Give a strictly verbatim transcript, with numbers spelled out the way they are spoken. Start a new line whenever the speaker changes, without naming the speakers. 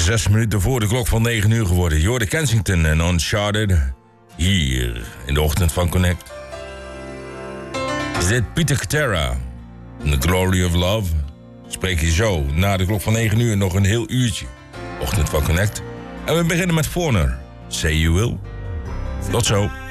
zes minuten voor de klok van negen uur geworden. Jorde Kensington en Uncharted. Hier in de ochtend van Connect. Is dit Peter Cetera. The Glory of Love. Spreek je zo na de klok van negen uur nog een heel uurtje. Ochtend van Connect. En we beginnen met Foreigner. Say You Will. Tot zo.